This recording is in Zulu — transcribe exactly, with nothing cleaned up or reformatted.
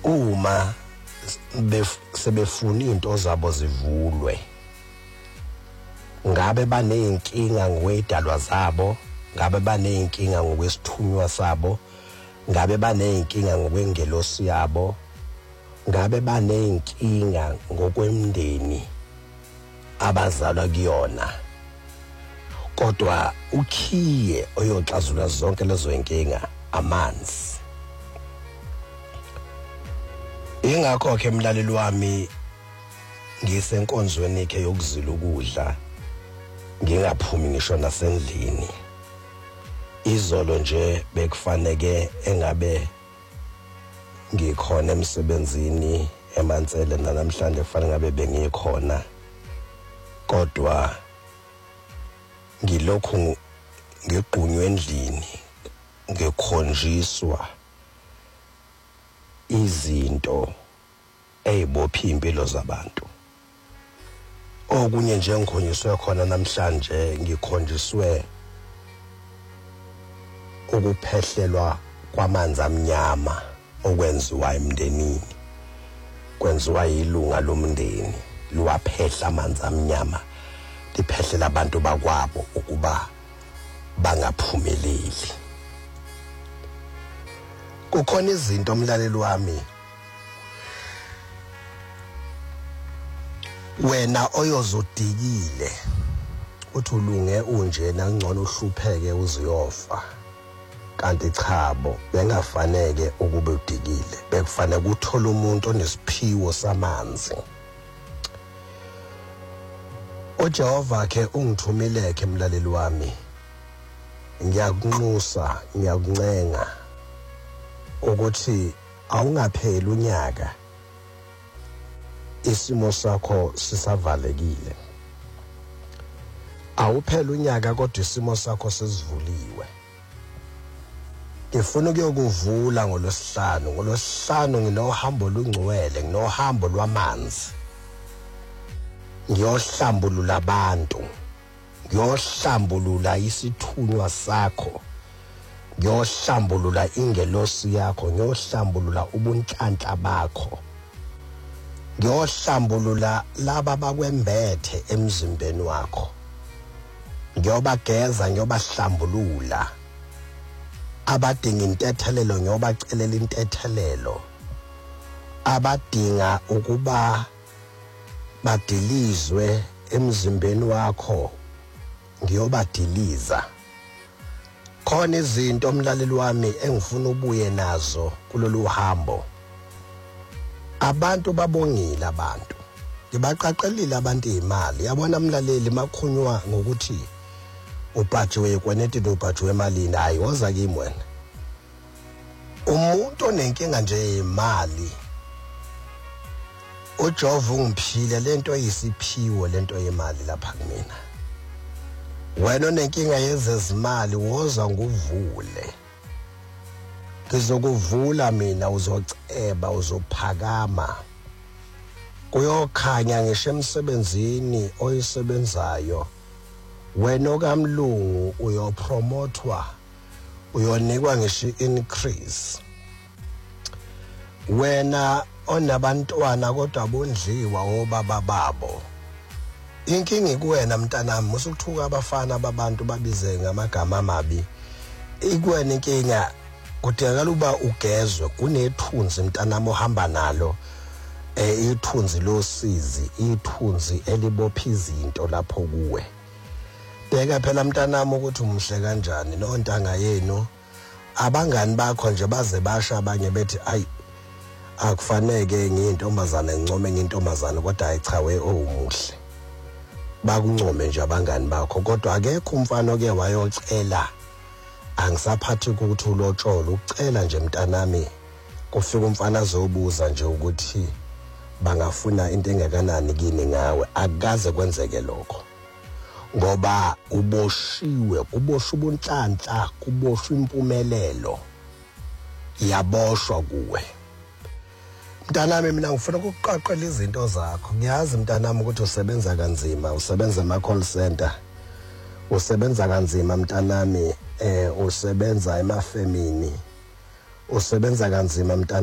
uma sebefuna into zabo zivulwe ngabe baneyinkinga ngokwedalwa zabo, ngabe baneyinkinga ngokwesithunywa sabo, ngabe baneyinkinga ngokwengelosi yabo, ngabe baneyinkinga ngokwemndeni abazalwa kuyona, kodwa ukhiye oyoxazula zonke lezo inkinga amanzi. Ingakho ke mlaleli wami ngisenkonzweni ke yokuzila ukudla ngingaphumi ngisho nasendlini. Izolo nje bekufaneke engabe ngikhona emsebenzini eMantsele, namhlanje kufanele ngabe bengikhona, kodwa ngilokhu ngiqunywe endlini ngikhonjiswa izinto ezibopha impilo zabantu. Okunye nje ngikhonjiswe khona namhlanje, ngikhonjiswe ukuphehlelwa kwamanzi amnyama okwenziwa emndenini, kwenziwa ilunga lomndeni liwaphehla amanzi amnyama, liphehlela abantu bakwabo ukuba bangaphumeleli. Kukhona izinto umlaleli wami wena oyozodikile uthi ulunge unje nangcono uhlupheke uziyofa, kanti chabo bengafanele ukube udikile, bekufanele uthola umuntu onesiphiwo samanzi. uJehova ke ungithumile ke mlaleli wami, ngiyakunxusa ngiyakuncenga ukuthi awungapheli unyaka isimo sakho sisavalekile, awuphela unyaka kodwa isimo sakho sesivuliwe. Ngifuna ukuyokuvula ngolosihlanu. Ngolosihlanu nginohambo lungcwele, nginohambo lwamanzi, ngiyohlambulula abantu, ngiyohlambulula isithunywa sakho, ngiyohlambulula ingelosi yakho, ngiyohlambulula ubunhlanhla bakho, ngiyohlambulula laba bakwembethe emzimbeni wakho, ngiyobageza, ngiyobahlambulula abadinga intethelelo, ngiyobacelela intethelelo, abadinga ukuba badilizwe emzimbeni wakho ngiyobadiliza. Khona izinto umlaleli wami engifuna ubuye nazo kulolu hambo. Abantu babongile, abantu ngibaqaqelile abantu imali. Yabona mlaleli makhunywa ngokuthi ubhajiwe kweneti ubhajiwe emalini, hayi woza kimi wena. Umuntu onenkinga nje imali, uJehova ungiphile lento eyisiphiwo, lento yemali lapha kumina. Wena onenkinga yezezimali woza nguvule, ngizokuvula mina, uzoceba, uzophakama, kuyokhanya ngisho emsebenzini oyisebenzayo. Wena okamlungu uyopromothwa, uyonikwa ngisho increase. Wena onabantwana kodwa bondliwa obaba babo, inkinga ikuwena mntanami, musukuthuka abafana babantu babize ngamagama amabi. Ikuwena inkinga, kudingakala uba ugezwe, kunethunzi mntanami ohamba nalo, eh ithunzi losizi, ithunzi elibopha izinto lapho kuwe. Bheka phela mntanami ukuthi umhle kanjani nontanga yenu, abangani bakho nje baze basha abanye bethi ayi akufaneke ngiyintombazana ngincome ngiyintombazana, kodwa hayi cha we owumuhle. Bakuncome nje abangani bakho, kodwa akekho umfana oke wayocela angisaphathi ukuthi ulotsholo, ucela nje mntanami. Kufika umfana azobuza nje ukuthi bangafuna into engakanani kini ngawe, akukaze kwenzeke lokho, ngoba uboshiwe, kuboshwa ubunhlanhla, kuboshwa impumelelo, iyaboshwa kuwe. Mntanami mina ngifuna ukuqaqela izinto zakho. Ngiyazi mntanami ukuthi usebenza kanzima, usebenza ema call center, usebenza kanzima mntanami, eh usebenza emafemini, usebenza kanzima mntanami.